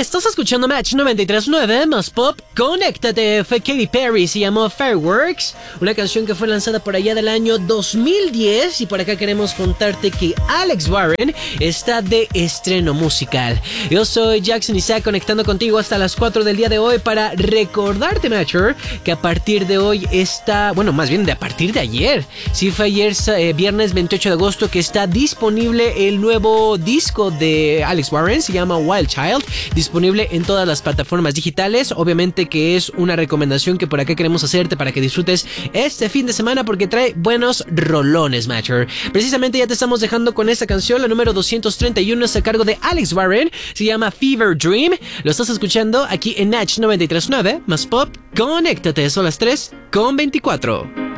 Estás escuchando Match 93.9 más pop. Conéctate. Fue Katy Perry, se llamó Fireworks, una canción que fue lanzada por allá del año 2010. Y por acá queremos contarte que Alex Warren está de estreno musical. Yo soy Jackson Isaac, conectando contigo hasta las 4 del día de hoy para recordarte, Matcher, que a partir de hoy está, bueno, más bien de a partir de ayer, sí fue ayer, viernes 28 de agosto, que está disponible el nuevo disco de Alex Warren, se llama Wild Child, disponible en todas las plataformas digitales. Obviamente que es una recomendación que por acá queremos hacerte para que disfrutes este fin de semana, porque trae buenos rolones, Matcher. Precisamente ya te estamos dejando con esta canción, la número 231, es a cargo de Alex Warren, se llama Fever Dream. Lo estás escuchando aquí en Natch 93.9 más pop. Conéctate, son las 3:24.